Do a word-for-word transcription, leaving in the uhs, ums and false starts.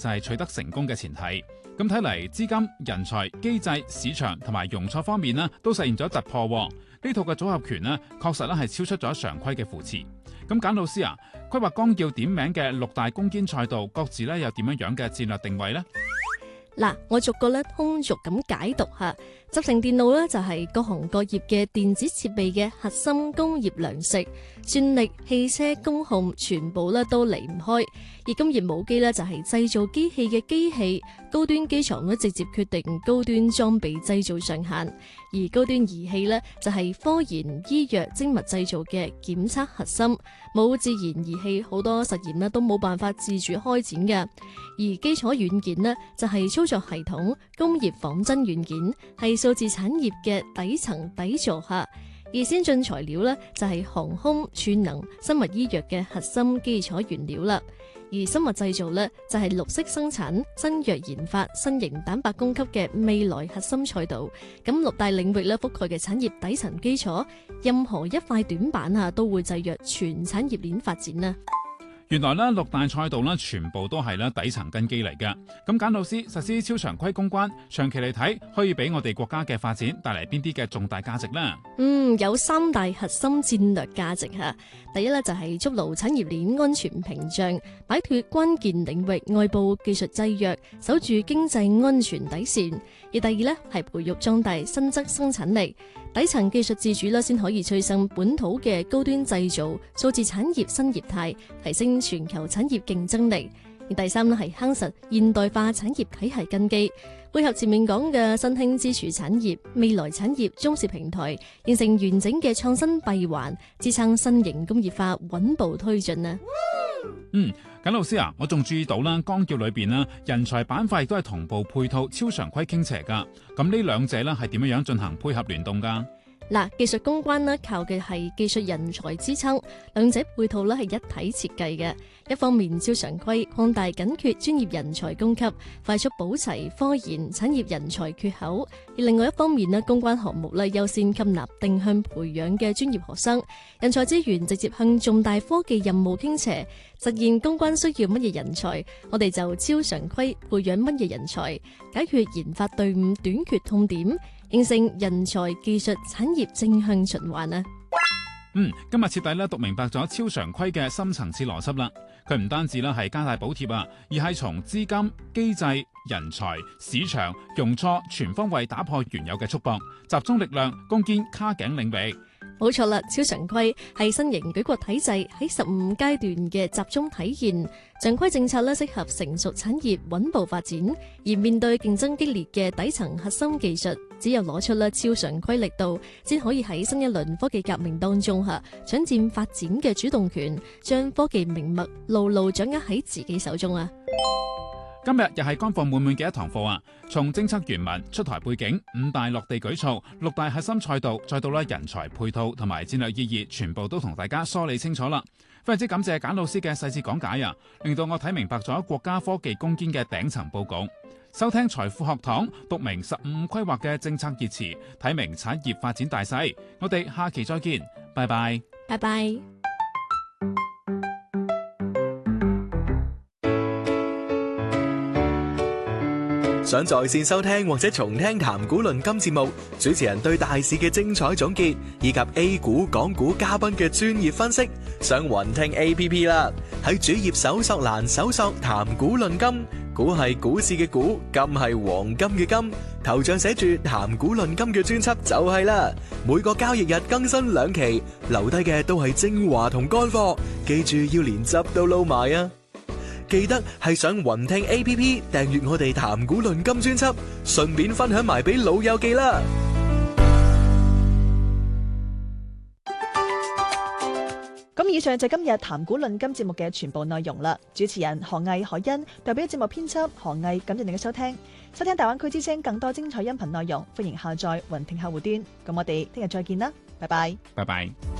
就係取得成功嘅前提。咁睇嚟，資金、人才、機制、市場同埋容錯方面呢都實現咗突破。呢套嘅組合拳呢確實咧係超出咗常規嘅扶持。咁簡老師啊，規劃綱要點名嘅六大攻堅賽道，各自咧有點樣樣嘅戰略定位呢？ 嗱，我逐個咧通俗咁解讀下。集成電路咧就係各行各業嘅電子設備嘅核心工業糧食，算力、汽車、工控全部咧都離唔開。而工業母機咧就係製造機器嘅機器，高端機床咧直接決定高端裝備製造上限，而高端儀器咧就係科研、醫藥、精密製造嘅檢測核心。冇自然儀器，好多實驗咧都冇辦法自主開展嘅。而基礎軟件呢，就係操作系統、工業仿真軟件，係數字產業嘅底層底座下。而先進材料呢，就係航空、儲能、生物醫藥嘅核心基礎原料啦。而生物製造呢，就係綠色生產、新藥研發、新型蛋白供給嘅未來核心賽道。咁六大領域咧覆蓋嘅產業底層基礎，任何一塊短板啊，都會制約全產業鏈發展啊。 原來咧六大賽道咧全部都係咧底層根基嚟嘅。咁簡老師，實施超常規攻關，長期嚟睇可以俾我哋國家嘅發展帶嚟邊啲嘅重大價值呢？ 嗯，有三大核心戰略價值吓。第一咧就係築牢產業鏈安全屏障，擺脫關鍵領域外部技術制約，守住經濟安全底線。而第二咧係培育壯大新質生產力，底層技術自主咧先可以催生本土嘅高端製造、數字產業新業態，提升全球產業競爭力。而第三咧係夯實現代化產業體系根基，配合前面講嘅新興支柱產業、未來產業中視平台，形成完整嘅創新閉環，支撐新型工業化穩步推進啊！ 嗯，簡老師啊，我仲注意到啦，綱要裏邊啦，人才板塊亦都係同步配套超常規傾斜噶。咁呢兩者咧係點樣樣進行配合聯動噶？ 嗱，技術攻關呢靠嘅係技術人才支撐，兩者配套呢係一體設計嘅。一方面超常規擴大緊缺專業人才供給，快速補齊科研產業人才缺口；而另外一方面呢，攻關項目呢優先吸納定向培養嘅專業學生，人才資源直接向重大科技任務傾斜，實現攻關需要乜嘢人才，我哋就超常規培養乜嘢人才，解決研發隊伍短缺痛點，形成人才、技術、產業正向循環啊！ 嗯，今日徹底咧讀明白咗超常規嘅深層次邏輯啦。佢唔單止咧係加大補貼啊，而係從資金、機制、人才、市場、容錯全方位打破原有嘅束縛，集中力量攻堅卡頸領域。 冇錯啦，超常規係新型舉國體制喺十五階段嘅集中體現。常規政策咧適合成熟產業穩步發展，而面對競爭激烈嘅底層核心技術，只有攞出咧超常規力度，先可以喺新一輪科技革命當中吓搶佔發展嘅主動權，將科技命脈牢牢掌握喺自己手中啊！ 今日又係乾貨滿滿嘅一堂課啊！從政策原文、出台背景、五大落地舉措、六大核心賽道，再到咧人才配套同埋戰略意義，全部都同大家梳理清楚啦。非常之感謝簡老師嘅細緻講解啊，令到我睇明白咗國家科技攻堅嘅頂層佈局。收聽財富學堂，讀明十五規劃嘅政策熱詞，睇明產業發展大勢。我哋下期再見，拜拜， 拜拜。 想在線收聽或者重聽談股論金節目，主持人對大市嘅精彩總結，以及 A 股、港股嘉賓嘅專業分析，上雲聽 A P P 啦。喺主頁搜索欄搜索談股論金，股係股市嘅股，金係黃金嘅金，頭像寫住談股論金嘅專輯就係啦。每個交易日更新兩期，留低嘅都係精華同乾貨，記住要連汁都撈埋啊！記得係上雲聽 A P P 訂閱我哋談股論金專輯，順便分享埋俾老友記啦。 咁以上就係今日談股論金節目嘅全部內容啦。主持人何毅、海欣，代表節目編輯何毅，感謝你嘅收聽。收聽大灣區之聲更多精彩音頻內容，歡迎下載雲聽客戶端。咁我哋聽日再見啦，拜拜， 拜拜。